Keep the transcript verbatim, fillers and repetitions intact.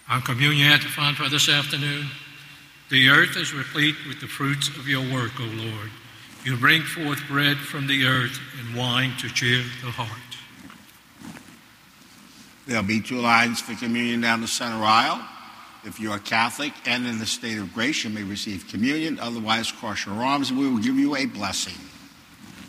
Our communion antiphon for this afternoon. The earth is replete with the fruits of your work, O Lord. You bring forth bread from the earth and wine to cheer the heart. There'll be two lines for communion down the center aisle. If you are Catholic and in the state of grace, you may receive communion. Otherwise, cross your arms and we will give you a blessing.